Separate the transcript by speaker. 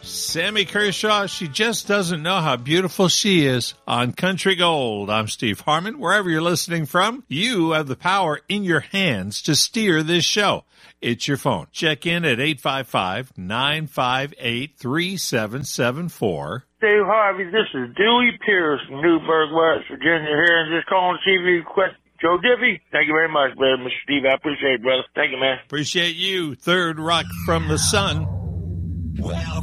Speaker 1: Sammy Kershaw, she just doesn't know how beautiful she is on Country Gold. I'm Steve Harmon. Wherever you're listening from, you have the power in your hands to steer this show. It's your phone. Check in at 855-958-3774.
Speaker 2: Dave Harvey, this is Dewey Pierce from Newburgh, West Virginia here, and just calling to see if you request Joe Diffie. Thank you very much, brother, Mr. Steve. I appreciate it, brother. Thank you, man.
Speaker 1: Appreciate you. Third Rock from the Sun.
Speaker 3: Well,